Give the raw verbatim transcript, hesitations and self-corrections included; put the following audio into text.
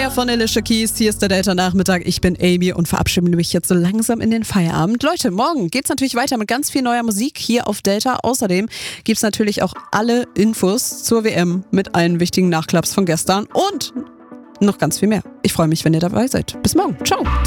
Fire von Alicia Keys. Hier ist der Delta-Nachmittag. Ich bin Amy und verabschiede mich jetzt so langsam in den Feierabend. Leute, morgen geht's natürlich weiter mit ganz viel neuer Musik hier auf Delta. Außerdem gibt's natürlich auch alle Infos zur W M mit allen wichtigen Nachklaps von gestern und noch ganz viel mehr. Ich freue mich, wenn ihr dabei seid. Bis morgen. Ciao.